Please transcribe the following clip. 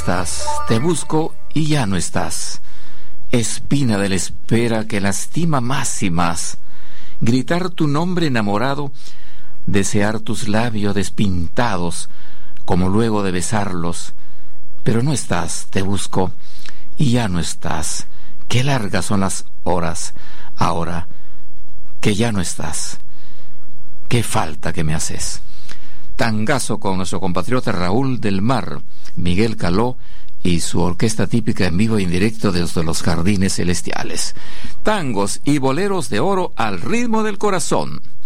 estás, te busco y ya no estás. Espina de la espera que lastima más y más. Gritar tu nombre enamorado, desear tus labios despintados, como luego de besarlos. Pero no estás, te busco y ya no estás. Qué largas son las horas, ahora que ya no estás. Qué falta que me haces. Tangazo con nuestro compatriota Raúl del Mar, Miguel Caló y su orquesta típica en vivo e indirecto desde los Jardines Celestiales. Tangos y boleros de oro al ritmo del corazón.